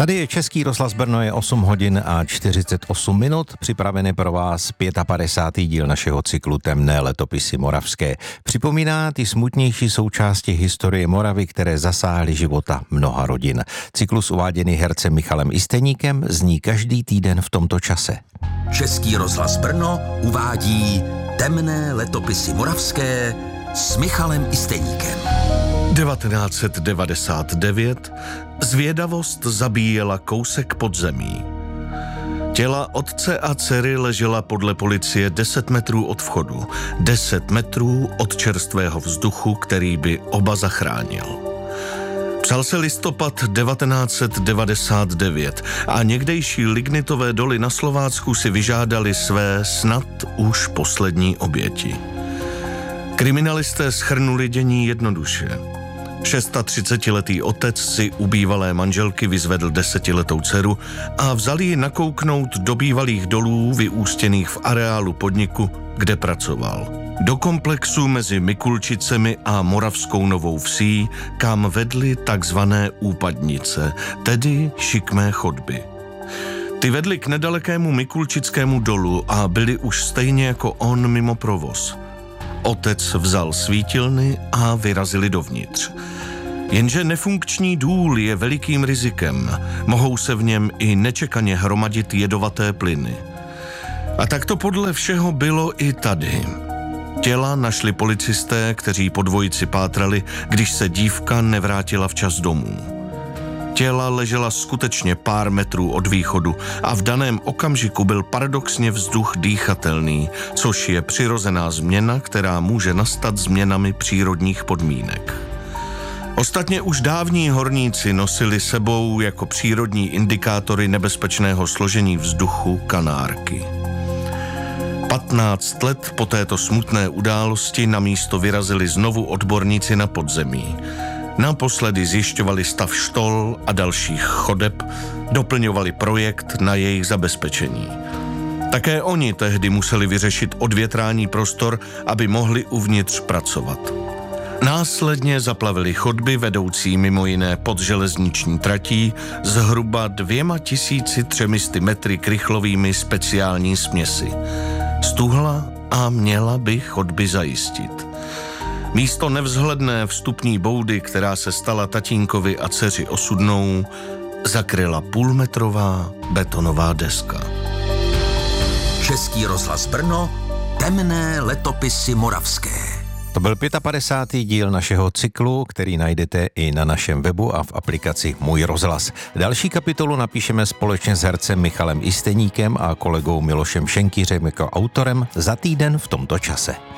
Tady je Český rozhlas Brno, je 8 hodin a 48 minut, připravený pro vás 55. díl našeho cyklu Temné letopisy moravské. Připomíná ty smutnější součásti historie Moravy, které zasáhly života mnoha rodin. Cyklus uváděný hercem Michalem Isteníkem zní každý týden v tomto čase. Český rozhlas Brno uvádí Temné letopisy moravské s Michalem Isteníkem. 1999 zvědavost zabíjela kousek podzemí. Těla otce a dcery ležela podle policie 10 metrů od vchodu, 10 metrů od čerstvého vzduchu, který by oba zachránil. Psal se listopad 1999 a někdejší lignitové doly na Slovácku si vyžádali své snad už poslední oběti. Kriminalisté shrnuli dění jednoduše. 36letý otec si u bývalé manželky vyzvedl 10letou dceru a vzal ji nakouknout do bývalých dolů vyústěných v areálu podniku, kde pracoval. Do komplexu mezi Mikulčicemi a Moravskou Novou Vsí, kam vedly takzvané úpadnice, tedy šikmé chodby. Ty vedly k nedalekému Mikulčickému dolu a byly už stejně jako on mimo provoz. Otec vzal svítilny a vyrazili dovnitř. Jenže nefunkční důl je velikým rizikem. Mohou se v něm i nečekaně hromadit jedovaté plyny. A tak to podle všeho bylo i tady. Těla našli policisté, kteří po dvojici pátrali, když se dívka nevrátila včas domů. Těla ležela skutečně pár metrů od východu a v daném okamžiku byl paradoxně vzduch dýchatelný, což je přirozená změna, která může nastat změnami přírodních podmínek. Ostatně už dávní horníci nosili sebou jako přírodní indikátory nebezpečného složení vzduchu kanárky. 15 let po této smutné události na místo vyrazili znovu odborníci na podzemí. Naposledy zjišťovali stav štol a dalších chodeb, doplňovali projekt na jejich zabezpečení. Také oni tehdy museli vyřešit odvětrání prostor, aby mohli uvnitř pracovat. Následně zaplavili chodby vedoucí mimo jiné pod železniční tratí zhruba 2300 metry krychlovými speciální směsi. Stuhla a měla by chodby zajistit. Místo nevzhledné vstupní boudy, která se stala tatínkovi a dceři osudnou, zakryla půlmetrová betonová deska. Český rozhlas Brno, Temné letopisy moravské. To byl 55. díl našeho cyklu, který najdete i na našem webu a v aplikaci Můj rozhlas. Další kapitolu napíšeme společně s hercem Michalem Isteníkem a kolegou Milošem Šenkýřem jako autorem za týden v tomto čase.